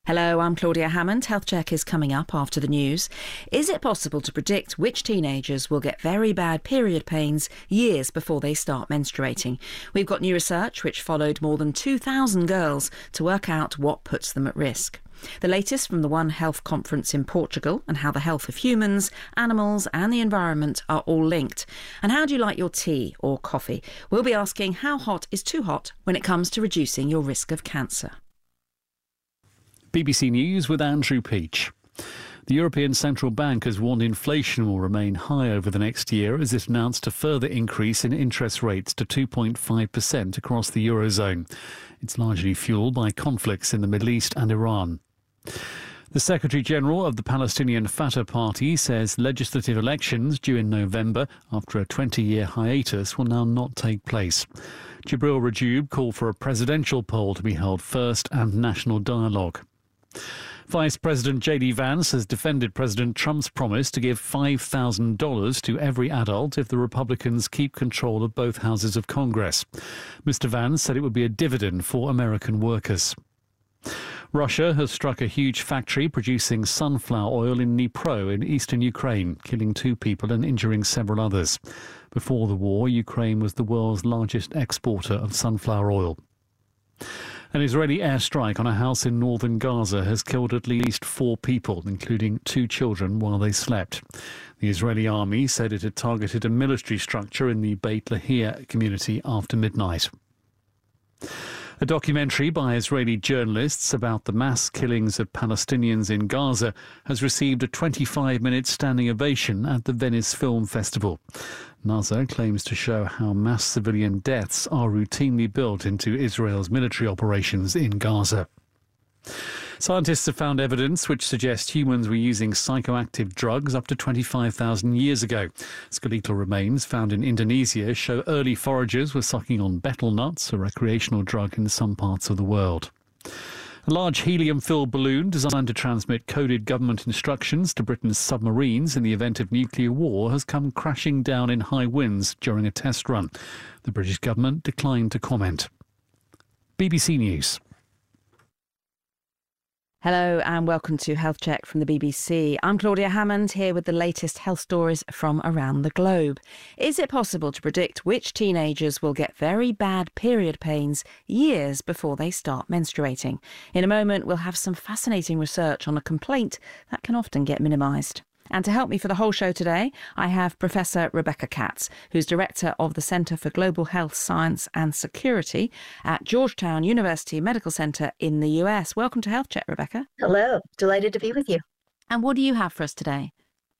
Hello, I'm Claudia Hammond. Health Check is coming up after the news. Is it possible to predict which teenagers will get very bad period pains years before they start menstruating? We've got new research which followed more than 2,000 girls to work out what puts them at risk. The latest from the One Health conference in Portugal and how the health of humans, animals and the environment are all linked. And how do you like your tea or coffee? We'll be asking how hot is too hot when it comes to reducing your risk of cancer. BBC News with Andrew Peach. The European Central Bank has warned inflation will remain high over the next year as it announced a further increase in interest rates to 2.5% across the Eurozone. It's largely fueled by conflicts in the Middle East and Iran. The Secretary-General of the Palestinian Fatah Party says legislative elections due in November after a 20-year hiatus will now not take place. Jibril Rajoub called for a presidential poll to be held first and national dialogue. Vice President J.D. Vance has defended President Trump's promise to give $5,000 to every adult if the Republicans keep control of both houses of Congress. Mr. Vance said it would be a dividend for American workers. Russia has struck a huge factory producing sunflower oil in Dnipro in eastern Ukraine, killing 2 people and injuring several others. Before the war, Ukraine was the world's largest exporter of sunflower oil. An Israeli airstrike on a house in northern Gaza has killed at least 4 people, including 2 children, while they slept. The Israeli army said it had targeted a military structure in the Beit Lahia community after midnight. A documentary by Israeli journalists about the mass killings of Palestinians in Gaza has received a 25-minute standing ovation at the Venice Film Festival. NASA claims to show how mass civilian deaths are routinely built into Israel's military operations in Gaza. Scientists have found evidence which suggests humans were using psychoactive drugs up to 25,000 years ago. Skeletal remains found in Indonesia show early foragers were sucking on betel nuts, a recreational drug in some parts of the world. A large helium-filled balloon designed to transmit coded government instructions to Britain's submarines in the event of nuclear war has come crashing down in high winds during a test run. The British government declined to comment. BBC News. Hello and welcome to Health Check from the BBC. I'm Claudia Hammond here with the latest health stories from around the globe. Is it possible to predict which teenagers will get very bad period pains years before they start menstruating? In a moment, we'll have some fascinating research on a complaint that can often get minimised. And to help me for the whole show today, I have Professor Rebecca Katz, who's Director of the Centre for Global Health Science and Security at Georgetown University Medical Center in the US. Welcome to Health Check, Rebecca. Hello, delighted to be with you. And what do you have for us today?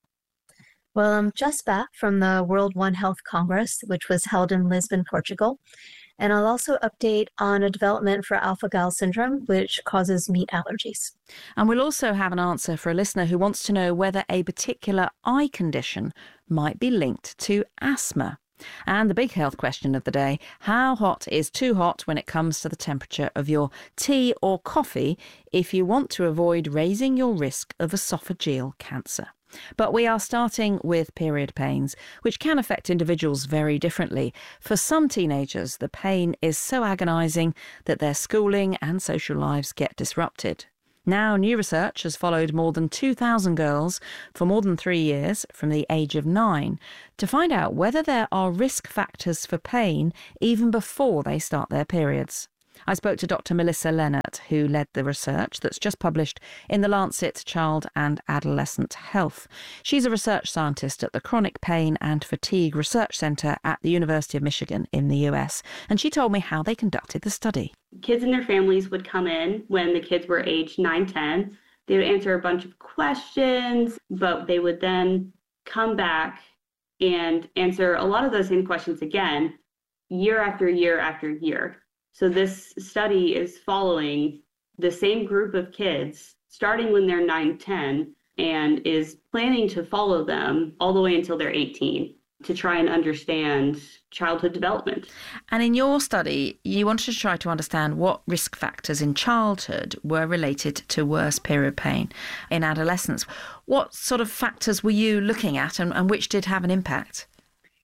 Well, I'm just back from the World One Health Congress, which was held in Lisbon, Portugal. And I'll also update on a development for alpha-gal syndrome, which causes meat allergies. And we'll also have an answer for a listener who wants to know whether a particular eye condition might be linked to asthma. And the big health question of the day, how hot is too hot when it comes to the temperature of your tea or coffee if you want to avoid raising your risk of esophageal cancer? But we are starting with period pains, which can affect individuals very differently. For some teenagers, the pain is so agonising that their schooling and social lives get disrupted. Now, new research has followed more than 2,000 girls for more than 3 years from the age of 9 to find out whether there are risk factors for pain even before they start their periods. I spoke to Dr. Melissa Leonard, who led the research that's just published in The Lancet Child and Adolescent Health. She's a research scientist at the Chronic Pain and Fatigue Research Center at the University of Michigan in the US, and she told me how they conducted the study. Kids and their families would come in when the kids were aged 9, 10. They would answer a bunch of questions, but they would then come back and answer a lot of those same questions again, year after year after year. So this study is following the same group of kids starting when they're 9, 10 and is planning to follow them all the way until they're 18 to try and understand childhood development. And in your study, you wanted to try to understand what risk factors in childhood were related to worse period pain in adolescence. What sort of factors were you looking at and which did have an impact?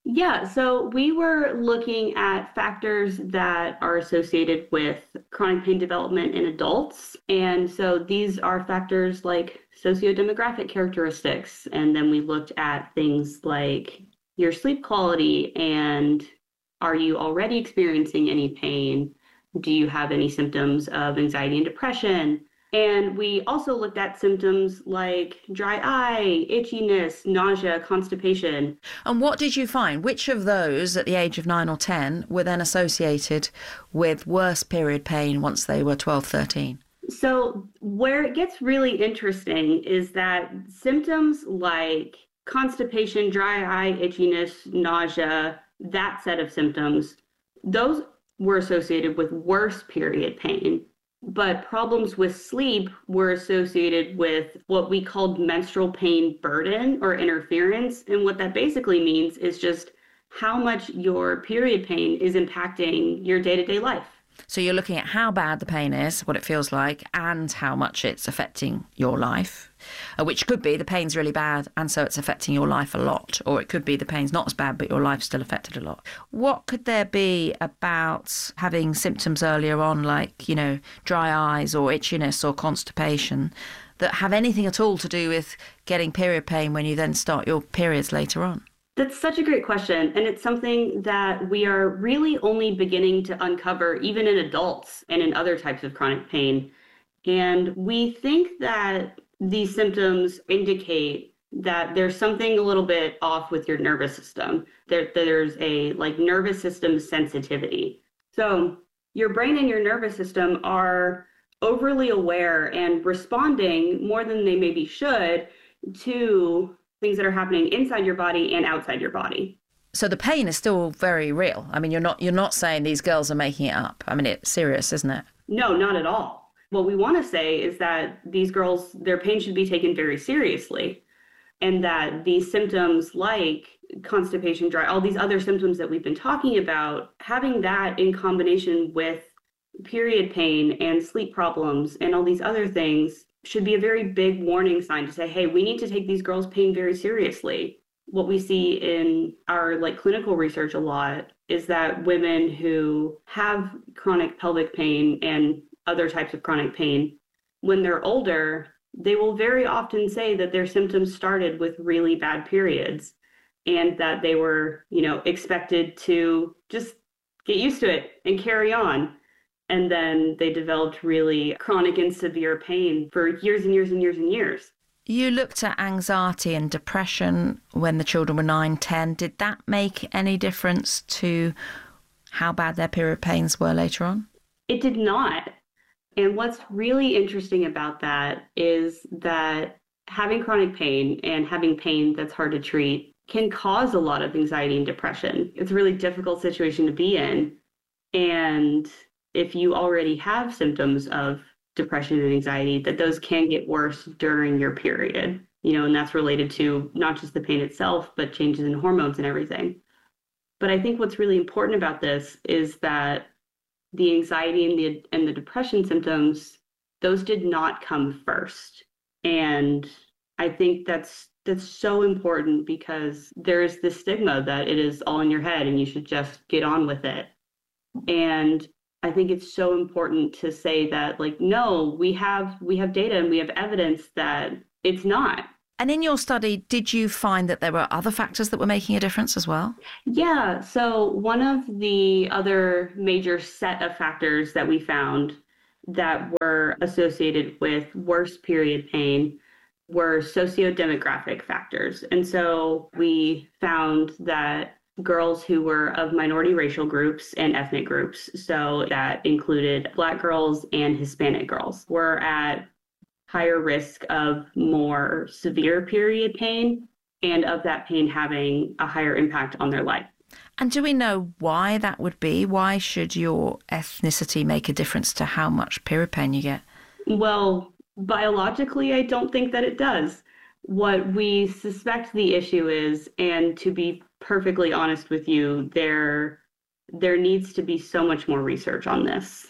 Yeah, so we were looking at factors that are associated with chronic pain development in adults. And so these are factors like sociodemographic characteristics. And then we looked at things like your sleep quality and are you already experiencing any pain? Do you have any symptoms of anxiety and depression? And we also looked at symptoms like dry eye, itchiness, nausea, constipation. And what did you find? Which of those at the age of 9 or 10 were then associated with worse period pain once they were 12, 13? So, where it gets really interesting is that symptoms like constipation, dry eye, itchiness, nausea, that set of symptoms, those were associated with worse period pain. But problems with sleep were associated with what we called menstrual pain burden or interference. And what that basically means is just how much your period pain is impacting your day-to-day life. So you're looking at how bad the pain is, what it feels like, and how much it's affecting your life, which could be the pain's really bad and so it's affecting your life a lot, or it could be the pain's not as bad but your life's still affected a lot. What could there be about having symptoms earlier on, like, you know, dry eyes or itchiness or constipation, that have anything at all to do with getting period pain when you then start your periods later on? That's such a great question. And it's something that we are really only beginning to uncover, even in adults and in other types of chronic pain. And we think that these symptoms indicate that there's something a little bit off with your nervous system. There's a nervous system sensitivity. So your brain and your nervous system are overly aware and responding more than they maybe should to things that are happening inside your body and outside your body. So the pain is still very real. I mean, you're not saying these girls are making it up. I mean, it's serious, isn't it? No, not at all. What we want to say is that these girls, their pain should be taken very seriously, and that these symptoms like constipation, dry, all these other symptoms that we've been talking about, having that in combination with period pain and sleep problems and all these other things should be a very big warning sign to say, hey, we need to take these girls' pain very seriously. What we see in our clinical research a lot is that women who have chronic pelvic pain and other types of chronic pain, when they're older, they will very often say that their symptoms started with really bad periods and that they were, expected to just get used to it and carry on. And then they developed really chronic and severe pain for years and years and years and years. You looked at anxiety and depression when the children were 9, 10. Did that make any difference to how bad their period pains were later on? It did not. And what's really interesting about that is that having chronic pain and having pain that's hard to treat can cause a lot of anxiety and depression. It's a really difficult situation to be in. And if you already have symptoms of depression and anxiety, that those can get worse during your period, and that's related to not just the pain itself, but changes in hormones and everything. But I think what's really important about this is that the anxiety and the depression symptoms, those did not come first. And I think that's so important because there's this stigma that it is all in your head and you should just get on with it. And I think it's so important to say that, no, we have data and we have evidence that it's not. And in your study, did you find that there were other factors that were making a difference as well? Yeah. So one of the other major set of factors that we found that were associated with worse period pain were sociodemographic factors. And so we found that girls who were of minority racial groups and ethnic groups, so that included Black girls and Hispanic girls, were at higher risk of more severe period pain and of that pain having a higher impact on their life. And do we know why that would be? Why should your ethnicity make a difference to how much period pain you get? Well, biologically, I don't think that it does. What we suspect the issue is, and to be perfectly honest with you, there needs to be so much more research on this.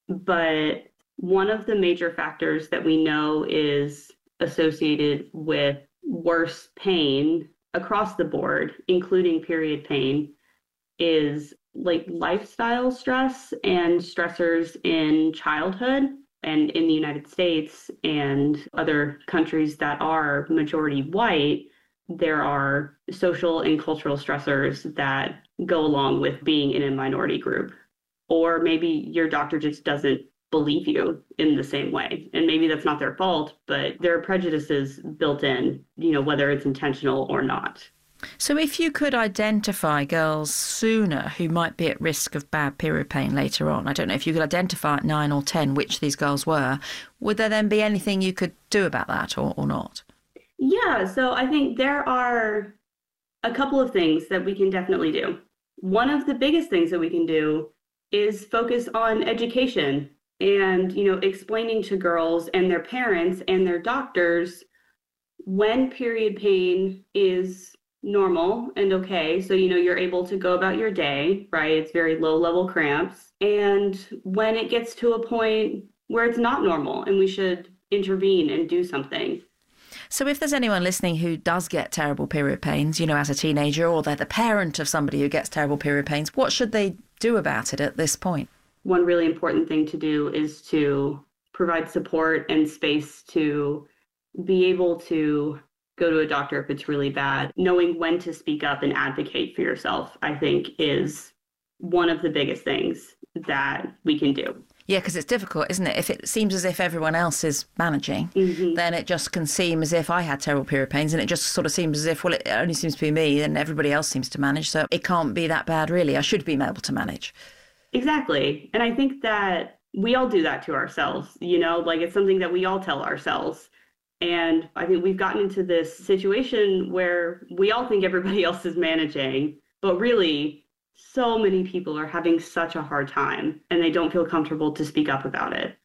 But one of the major factors that we know is associated with worse pain across the board, including period pain, is like lifestyle stress and stressors in childhood. And in the United States and other countries that are majority white, there are social and cultural stressors that go along with being in a minority group. Or maybe your doctor just doesn't believe you in the same way. And maybe that's not their fault, but there are prejudices built in, whether it's intentional or not. So if you could identify girls sooner who might be at risk of bad period pain later on, I don't know if you could identify at 9 or 10 which these girls were, would there then be anything you could do about that or not? Yeah, so I think there are a couple of things that we can definitely do. One of the biggest things that we can do is focus on education and, explaining to girls and their parents and their doctors when period pain is normal and okay. So, you're able to go about your day, right? It's very low level cramps. And when it gets to a point where it's not normal and we should intervene and do something. So if there's anyone listening who does get terrible period pains, as a teenager, or they're the parent of somebody who gets terrible period pains, what should they do about it at this point? One really important thing to do is to provide support and space to be able to go to a doctor if it's really bad. Knowing when to speak up and advocate for yourself, I think, is one of the biggest things that we can do. Yeah, because it's difficult, isn't it? If it seems as if everyone else is managing, then it just can seem as if I had terrible period pains, and it just sort of seems as if, well, it only seems to be me and everybody else seems to manage, so it can't be that bad, really. I should be able to manage. Exactly. And I think that we all do that to ourselves, it's something that we all tell ourselves. And I think we've gotten into this situation where we all think everybody else is managing, but really so many people are having such a hard time and they don't feel comfortable to speak up about it.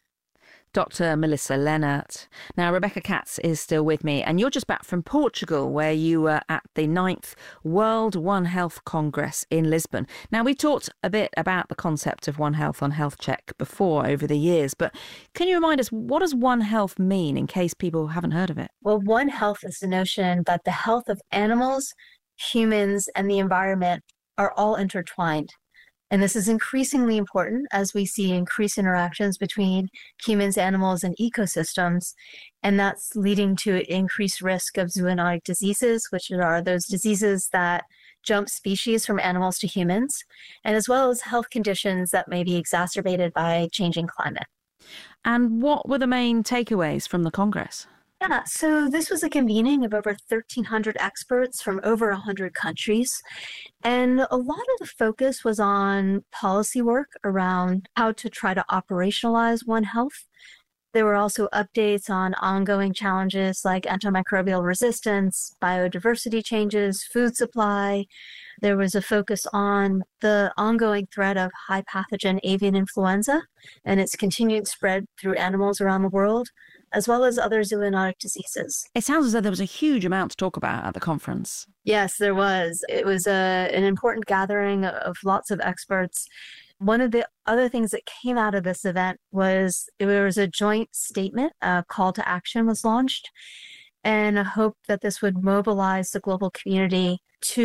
Dr. Melissa Lehnert. Now, Rebecca Katz is still with me, and you're just back from Portugal, where you were at the 9th World One Health Congress in Lisbon. Now, we've talked a bit about the concept of One Health on Health Check before over the years, but can you remind us, what does One Health mean in case people haven't heard of it? Well, One Health is the notion that the health of animals, humans, and the environment are all intertwined. And this is increasingly important as we see increased interactions between humans, animals, and ecosystems. And that's leading to increased risk of zoonotic diseases, which are those diseases that jump species from animals to humans, and as well as health conditions that may be exacerbated by changing climate. And what were the main takeaways from the Congress? Yeah, so this was a convening of over 1,300 experts from over 100 countries. And a lot of the focus was on policy work around how to try to operationalize One Health. There were also updates on ongoing challenges like antimicrobial resistance, biodiversity changes, food supply. There was a focus on the ongoing threat of high pathogen avian influenza and its continued spread through animals around the world, as well as other zoonotic diseases. It sounds as though there was a huge amount to talk about at the conference. Yes, there was. It was an important gathering of lots of experts. One of the other things that came out of this event was there was a joint statement, a call to action was launched, and a hope that this would mobilize the global community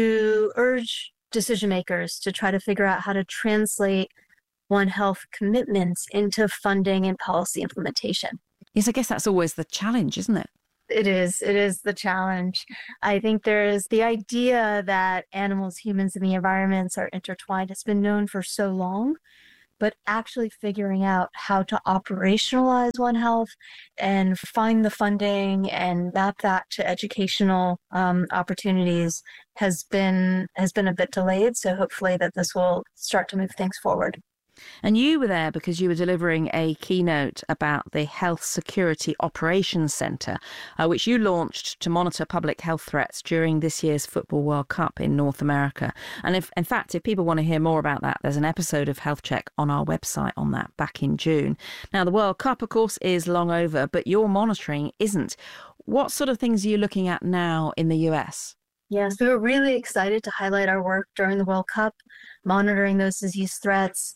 to urge decision makers to try to figure out how to translate One Health commitments into funding and policy implementation. Yes, I guess that's always the challenge, isn't it? It is the challenge. I think there is the idea that animals, humans, and the environments are intertwined. It's been known for so long, but actually figuring out how to operationalize One Health and find the funding and map that to educational opportunities has been a bit delayed. So hopefully that this will start to move things forward. And you were there because you were delivering a keynote about the Health Security Operations Centre, which you launched to monitor public health threats during this year's Football World Cup in North America. And in fact, if people want to hear more about that, there's an episode of Health Check on our website on that back in June. Now, the World Cup, of course, is long over, but your monitoring isn't. What sort of things are you looking at now in the US? Yes, we were really excited to highlight our work during the World Cup, monitoring those disease threats.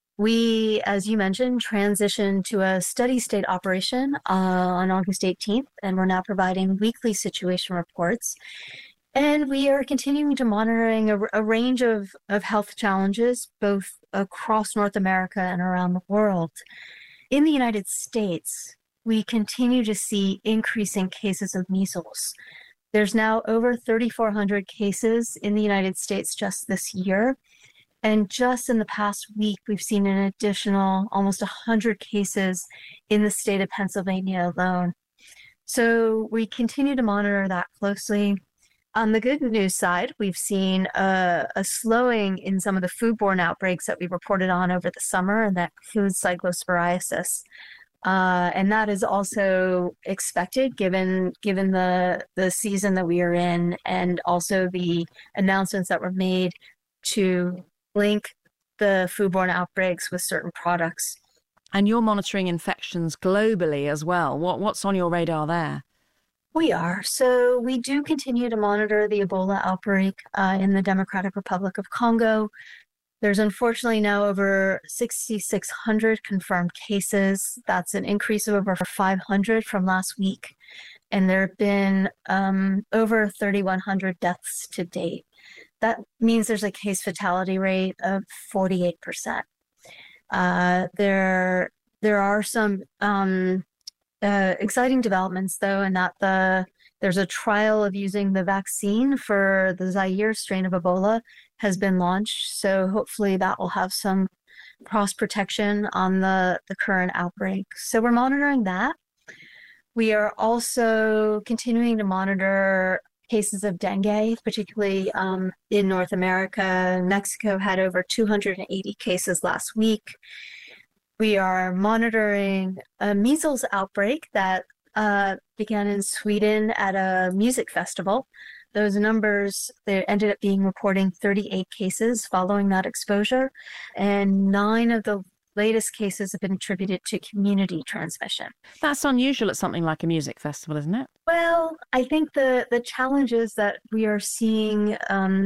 We, as you mentioned, transitioned to a steady state operation on August 18th, and we're now providing weekly situation reports. And we are continuing to monitoring a range of health challenges, both across North America and around the world. In the United States, we continue to see increasing cases of measles. There's now over 3,400 cases in the United States just this year. And just in the past week, we've seen an additional almost 100 cases in the state of Pennsylvania alone. So we continue to monitor that closely. On the good news side, we've seen a slowing in some of the foodborne outbreaks that we reported on over the summer, and that includes cyclosporiasis. And that is also expected given the season that we are in, and also the announcements that were made to link the foodborne outbreaks with certain products. And you're monitoring infections globally as well. What's on your radar there? We are. So we do continue to monitor the Ebola outbreak in the Democratic Republic of Congo. There's unfortunately now over 6,600 confirmed cases. That's an increase of over 500 from last week. And there have been over 3,100 deaths to date. That means there's a case fatality rate of 48%. There are some exciting developments, though, in that there's a trial of using the vaccine for the Zaire strain of Ebola has been launched. So hopefully that will have some cross protection on the current outbreak. So we're monitoring that. We are also continuing to monitor cases of dengue, particularly in North America. Mexico had over 280 cases last week. We are monitoring a measles outbreak that began in Sweden at a music festival. Those numbers, they ended up being reporting 38 cases following that exposure, and 9 of the latest cases have been attributed to community transmission. That's unusual at something like a music festival, isn't it? Well, I think the challenge is that we're seeing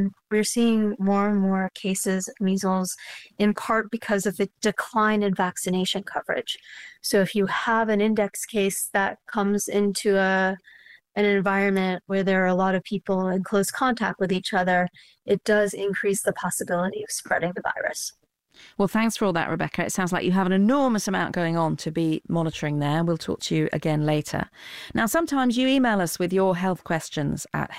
more and more cases of measles, in part because of the decline in vaccination coverage. So if you have an index case that comes into an environment where there are a lot of people in close contact with each other, it does increase the possibility of spreading the virus. Well, thanks for all that, Rebecca. It sounds like you have an enormous amount going on to be monitoring there. We'll talk to you again later. Now, sometimes you email us with your health questions at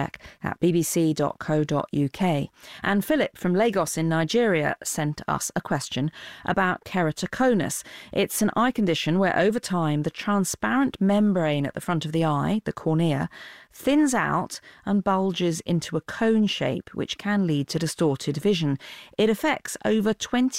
healthcheck@bbc.co.uk. And Philip from Lagos in Nigeria sent us a question about keratoconus. It's an eye condition where over time the transparent membrane at the front of the eye, the cornea, thins out and bulges into a cone shape, which can lead to distorted vision. It affects over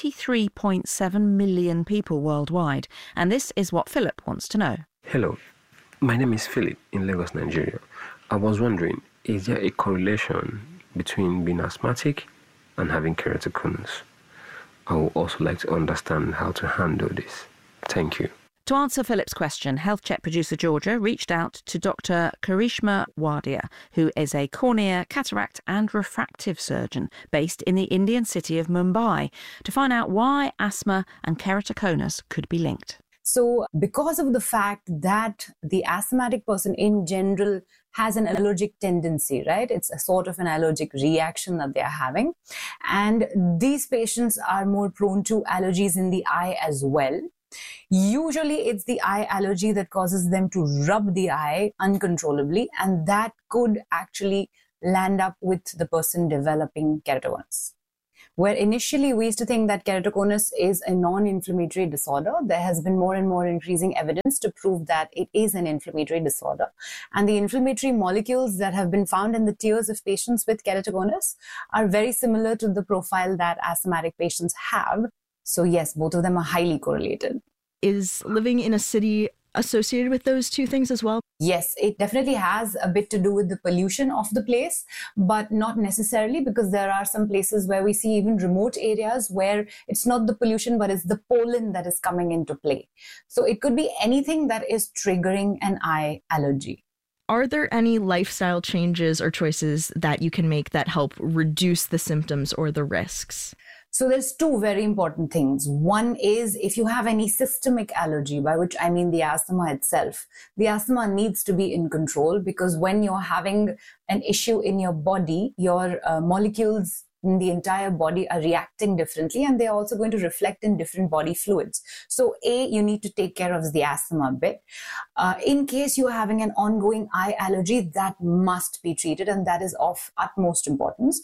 23.7 million people worldwide. And this is what Philip wants to know. Hello, my name is Philip in Lagos, Nigeria. I was wondering, is there a correlation between being asthmatic and having keratoconus? I would also like to understand how to handle this. Thank you. To answer Philip's question, Health Check producer Georgia reached out to Dr. Karishma Wadia, who is a cornea, cataract and refractive surgeon based in the Indian city of Mumbai, to find out why asthma and keratoconus could be linked. So because of the fact that the asthmatic person in general has an allergic tendency, right? It's a sort of an allergic reaction that they are having. And these patients are more prone to allergies in the eye as well. Usually it's the eye allergy that causes them to rub the eye uncontrollably, and that could actually land up with the person developing keratoconus. Where initially we used to think that keratoconus is a non-inflammatory disorder, there has been more and more increasing evidence to prove that it is an inflammatory disorder. And the inflammatory molecules that have been found in the tears of patients with keratoconus are very similar to the profile that asthmatic patients have. So yes, both of them are highly correlated. Is living in a city associated with those two things as well? Yes, it definitely has a bit to do with the pollution of the place, but not necessarily, because there are some places where we see even remote areas where it's not the pollution, but it's the pollen that is coming into play. So it could be anything that is triggering an eye allergy. Are there any lifestyle changes or choices that you can make that help reduce the symptoms or the risks? So there's two very important things. One is if you have any systemic allergy, by which I mean the asthma itself, the asthma needs to be in control, because when you're having an issue in your body, your molecules in the entire body are reacting differently, and they're also going to reflect in different body fluids. So you need to take care of the asthma bit. In case you're having an ongoing eye allergy, that must be treated, and that is of utmost importance.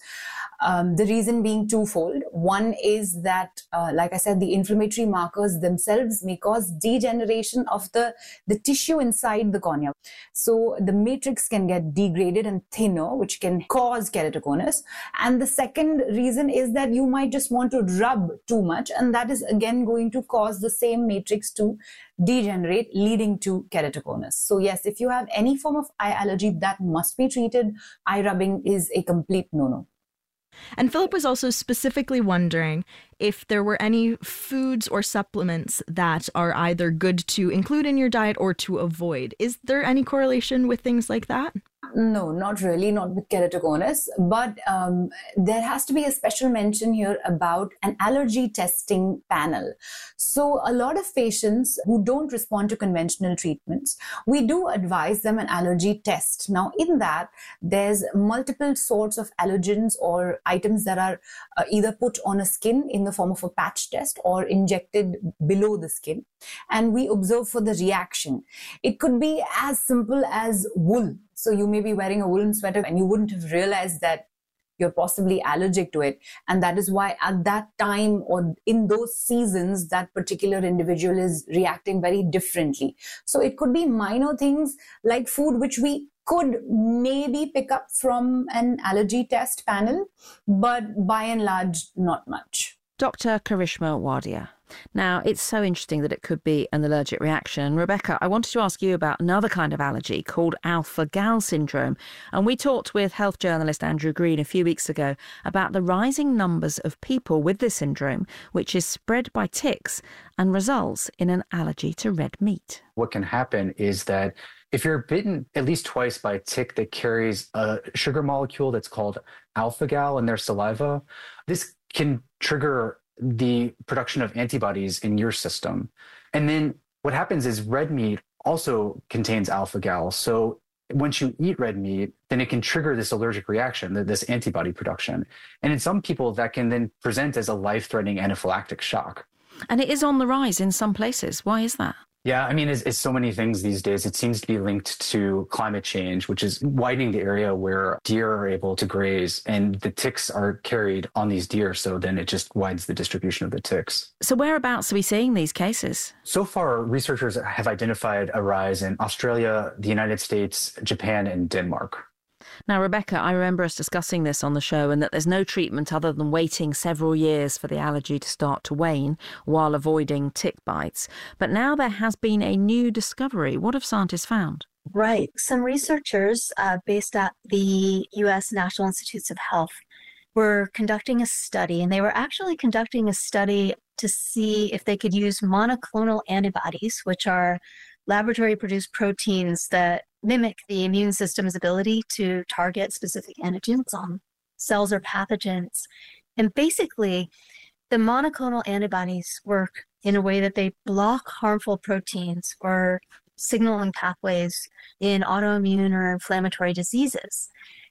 The reason being twofold. One is that, like I said, the inflammatory markers themselves may cause degeneration of the tissue inside the cornea. So the matrix can get degraded and thinner, which can cause keratoconus. And the second reason is that you might just want to rub too much, and that is again going to cause the same matrix to degenerate, leading to keratoconus. So yes, if you have any form of eye allergy, that must be treated. Eye rubbing is a complete no-no. And Philip was also specifically wondering if there were any foods or supplements that are either good to include in your diet or to avoid. Is there any correlation with things like that? No, not really, not with keratoconus, but there has to be a special mention here about an allergy testing panel. So a lot of patients who don't respond to conventional treatments, we do advise them an allergy test. Now in that, there's multiple sorts of allergens or items that are either put on a skin in the form of a patch test or injected below the skin. And we observe for the reaction. It could be as simple as wool. So you may be wearing a woolen sweater and you wouldn't have realized that you're possibly allergic to it. And that is why at that time or in those seasons, that particular individual is reacting very differently. So it could be minor things like food, which we could maybe pick up from an allergy test panel, but by and large, not much. Dr. Karishma Wadia. Now, it's so interesting that it could be an allergic reaction. Rebecca, I wanted to ask you about another kind of allergy called alpha-gal syndrome. And we talked with health journalist Andrew Green a few weeks ago about the rising numbers of people with this syndrome, which is spread by ticks and results in an allergy to red meat. What can happen is that if you're bitten at least twice by a tick that carries a sugar molecule that's called alpha-gal in their saliva, this can trigger the production of antibodies in your system. And then what happens is red meat also contains alpha-gal. So once you eat red meat, then it can trigger this allergic reaction, this antibody production. And in some people, that can then present as a life-threatening anaphylactic shock. And it is on the rise in some places. Why is that? Yeah, I mean, it's so many things these days. It seems to be linked to climate change, which is widening the area where deer are able to graze, and the ticks are carried on these deer. So then it just widens the distribution of the ticks. So whereabouts are we seeing these cases? So far, researchers have identified a rise in Australia, the United States, Japan, and Denmark. Now, Rebecca, I remember us discussing this on the show, and that there's no treatment other than waiting several years for the allergy to start to wane while avoiding tick bites. But now there has been a new discovery. What have scientists found? Right. Some researchers based at the U.S. National Institutes of Health were conducting a study, and they were actually conducting a study to see if they could use monoclonal antibodies, which are laboratory-produced proteins that mimic the immune system's ability to target specific antigens on cells or pathogens. And basically, the monoclonal antibodies work in a way that they block harmful proteins or signaling pathways in autoimmune or inflammatory diseases.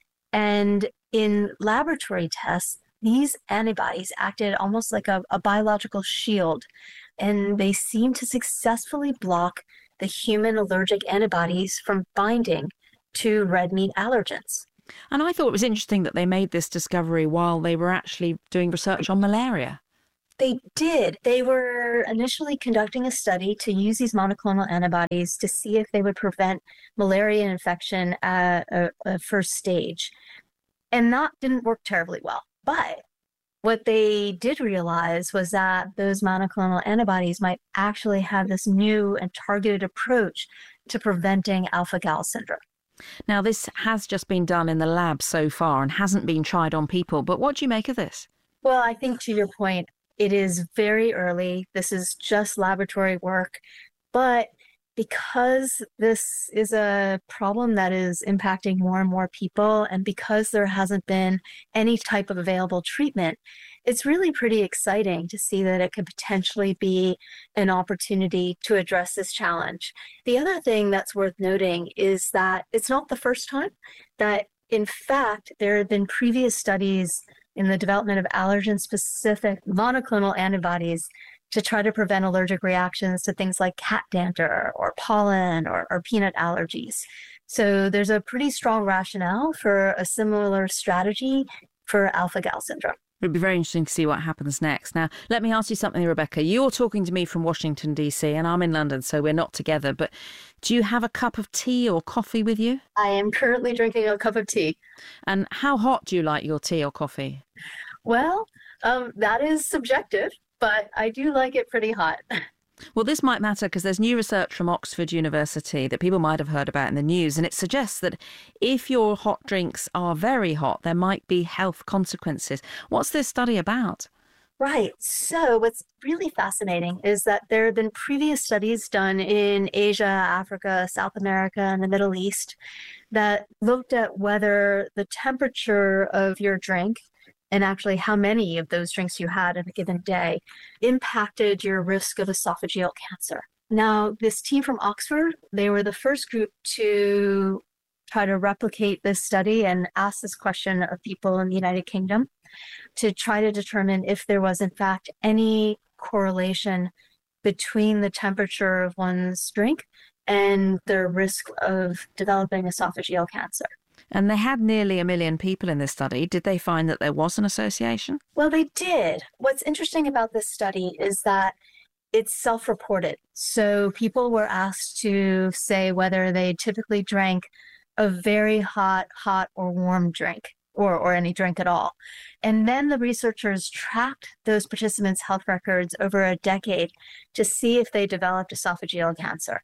And in laboratory tests, these antibodies acted almost like a biological shield, and they seem to successfully block the human allergic antibodies from binding to red meat allergens. And I thought it was interesting that they made this discovery while they were actually doing research on malaria. They did. They were initially conducting a study to use these monoclonal antibodies to see if they would prevent malaria infection at a first stage. And that didn't work terribly well. But what they did realize was that those monoclonal antibodies might actually have this new and targeted approach to preventing alpha-gal syndrome. Now, this has just been done in the lab so far and hasn't been tried on people, but what do you make of this? Well, I think to your point, it is very early. This is just laboratory work, but because this is a problem that is impacting more and more people, and because there hasn't been any type of available treatment, it's really pretty exciting to see that it could potentially be an opportunity to address this challenge. The other thing that's worth noting is that it's not the first time that, in fact, there have been previous studies in the development of allergen-specific monoclonal antibodies to try to prevent allergic reactions to things like cat dander or pollen or peanut allergies. So there's a pretty strong rationale for a similar strategy for alpha-gal syndrome. It'd be very interesting to see what happens next. Now, let me ask you something, Rebecca. You're talking to me from Washington, D.C., and I'm in London, so we're not together. But do you have a cup of tea or coffee with you? I am currently drinking a cup of tea. And how hot do you like your tea or coffee? Well, that is subjective, but I do like it pretty hot. Well, this might matter because there's new research from Oxford University that people might have heard about in the news, and it suggests that if your hot drinks are very hot, there might be health consequences. What's this study about? Right. So what's really fascinating is that there have been previous studies done in Asia, Africa, South America, and the Middle East that looked at whether the temperature of your drink and actually how many of those drinks you had in a given day impacted your risk of esophageal cancer. Now, this team from Oxford, they were the first group to try to replicate this study and ask this question of people in the United Kingdom to try to determine if there was, in fact, any correlation between the temperature of one's drink and their risk of developing esophageal cancer. And they had nearly 1 million people in this study. Did they find that there was an association? Well, they did. What's interesting about this study is that it's self-reported. So people were asked to say whether they typically drank a very hot or warm drink, or any drink at all. And then the researchers tracked those participants' health records over a decade to see if they developed esophageal cancer.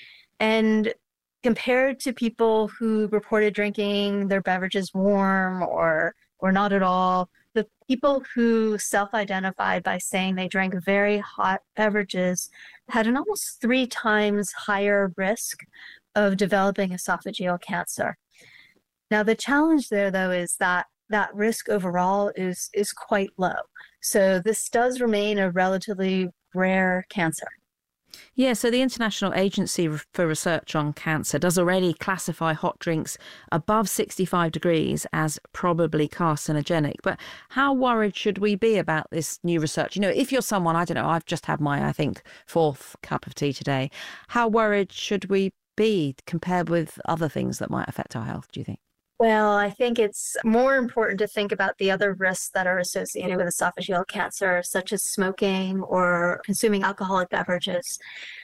And compared to people who reported drinking their beverages warm or not at all, the people who self-identified by saying they drank very hot beverages had an almost 3 times higher risk of developing esophageal cancer. Now, the challenge there, though, is that risk overall is quite low. So this does remain a relatively rare cancer. Yeah, so the International Agency for Research on Cancer does already classify hot drinks above 65 degrees as probably carcinogenic. But how worried should we be about this new research? You know, if you're someone, I don't know, I've just had my, I think, 4th cup of tea today. How worried should we be compared with other things that might affect our health, do you think? Well, I think it's more important to think about the other risks that are associated with esophageal cancer, such as smoking or consuming alcoholic beverages.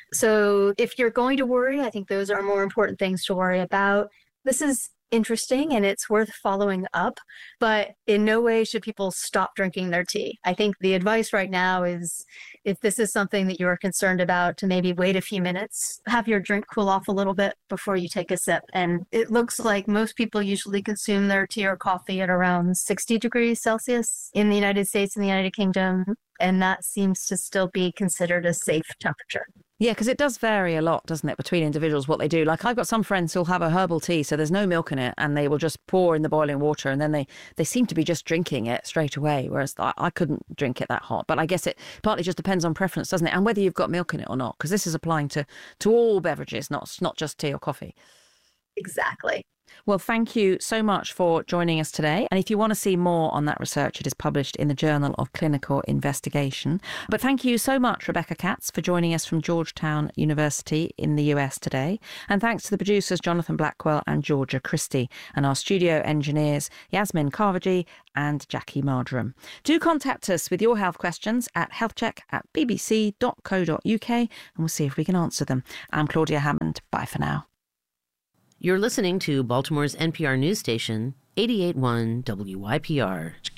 So if you're going to worry, I think those are more important things to worry about. This is interesting and it's worth following up, but in no way should people stop drinking their tea. I think the advice right now is, if this is something that you're concerned about, to maybe wait a few minutes, have your drink cool off a little bit before you take a sip. And it looks like most people usually consume their tea or coffee at around 60 degrees Celsius in the United States and the United Kingdom, and that seems to still be considered a safe temperature. Yeah, because it does vary a lot, doesn't it, between individuals, what they do. Like, I've got some friends who'll have a herbal tea, so there's no milk in it, and they will just pour in the boiling water, and then they seem to be just drinking it straight away, whereas I couldn't drink it that hot. But I guess it partly just depends on preference, doesn't it, and whether you've got milk in it or not, because this is applying to all beverages, not just tea or coffee. Exactly. Well, thank you so much for joining us today. And if you want to see more on that research, it is published in the Journal of Clinical Investigation. But thank you so much, Rebecca Katz, for joining us from Georgetown University in the US today. And thanks to the producers, Jonathan Blackwell and Georgia Christie, and our studio engineers, Yasmin Carvajee and Jackie Marjoram. Do contact us with your health questions at healthcheck@bbc.co.uk, and we'll see if we can answer them. I'm Claudia Hammond. Bye for now. You're listening to Baltimore's NPR news station, 88.1 WYPR.